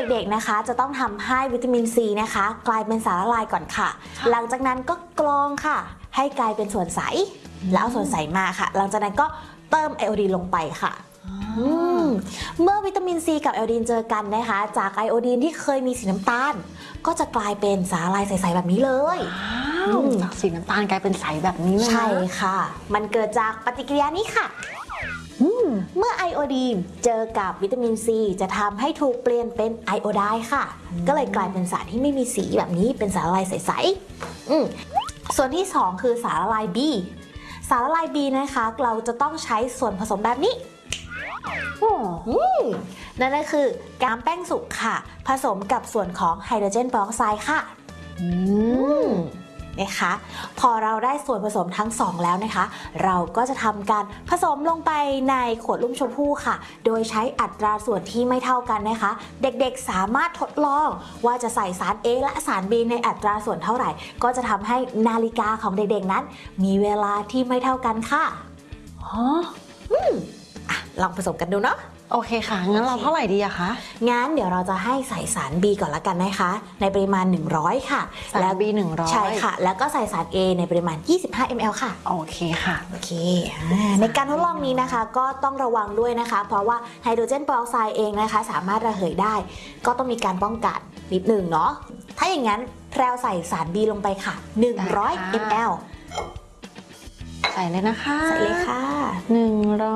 ด็กๆนะคะจะต้องทำให้วิตามินซีนะคะกลายเป็นสารละลายก่อนค่ะหลังจากนั้นก็กรองค่ะให้กลายเป็นส่วนใสแล้วเอาส่วนใสมาค่ะหลังจากนั้นก็เติมไอโอดีนลงไปค่ะเมื่อวิตามินซีกับไอโอดีนเจอกันนะคะจากไอโอดีนที่เคยมีสีน้ำตาลก็จะกลายเป็นสารละลายใสๆแบบนี้เลยจากสีน้ำตาลกลายเป็นใสแบบนี้เลยใช่ค่ะมันเกิดจากปฏิกิริยานี้ค่ะเมื่อไอโอดีนเจอกับวิตามินซีจะทำให้ถูกเปลี่ยนเป็นไอโอไดน์ค่ะก็เลยกลายเป็นสารที่ไม่มีสีแบบนี้เป็นสารละลายใสๆส่วนที่2คือสารละลาย B สารละลาย B นะคะเราจะต้องใช้ส่วนผสมแบบนี้นั่นก็คือกามแป้งสุกค่ะผสมกับส่วนของไฮโดรเจนเปอร์ออกไซด์ค่ะนะคะพอเราได้ส่วนผสมทั้ง2แล้วนะคะเราก็จะทำการผสมลงไปในขวดลุ่มชมพู่ค่ะโดยใช้อัตราส่วนที่ไม่เท่ากันนะคะเด็กๆสามารถทดลองว่าจะใส่สาร A และสาร B ในอัตราส่วนเท่าไหร่ก็จะทำให้นาฬิกาของเด็กๆนั้นมีเวลาที่ไม่เท่ากันค่ะลองผสมกันดูเนาะโอเคค่ะงั้นเราเท่าไหร่ดีอะคะงั้นเดี๋ยวเราจะให้ใส่สาร B ก่อนละกันนะคะในปริมาณ100ค่ะสาร B 100 ใช่ค่ะแล้วก็ใส่สาร A ในปริมาณ25 ml ค่ะโอเคค่ะโอเคในการทดลองนี้นะคะก็ต้องระวังด้วยนะคะเพราะว่าไฮโดรเจนเปอร์ออกไซด์เองนะคะสามารถระเหยได้ก็ต้องมีการป้องกันนิดหนึ่งเนาะถ้าอย่างนั้นแพรวใส่สาร B ลงไปค่ะ100 ml ใส่เลยนะคะใส่เลยค่ะ 100